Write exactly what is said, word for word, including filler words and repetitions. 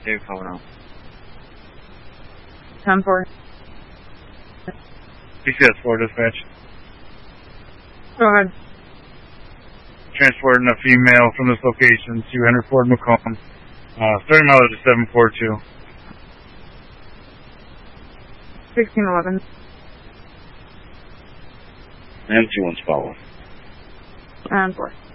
two, coming up. ten four. P C S four dispatch. Go ahead. Transporting a female from this location to Henry Ford Macomb. Uh, starting mileage is seven four two. sixteen eleven. And two one's following. And four.